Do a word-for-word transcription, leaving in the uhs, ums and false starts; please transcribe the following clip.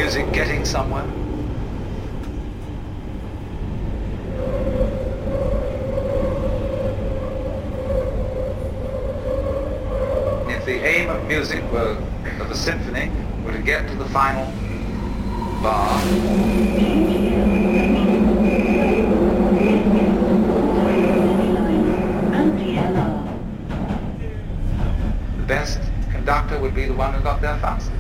music getting somewhere? If the aim of music were, of the symphony, were to get to the final bar, the best conductor would be the one who got there fastest.